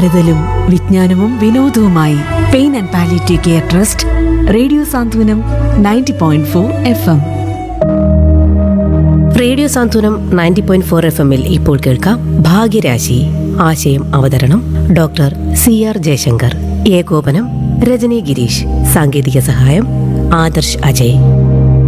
കരുതലും വിജ്ഞാനവും വിനോദവുമായി pain and palliative care trust radio Santhwanam 90.4 FM. Radio സാന്ത്വനം 90.4 FM-ൽ ഇപ്പോൾ കേൾക്കാം ഭാഗ്യരാശി. ആശയം അവതരണം ഡോക്ടർ CR ജയശങ്കർ. ഏകോപനം രജനി ഗിരീഷ്. സാങ്കേതിക സഹായം ആദർശ് അജയ്.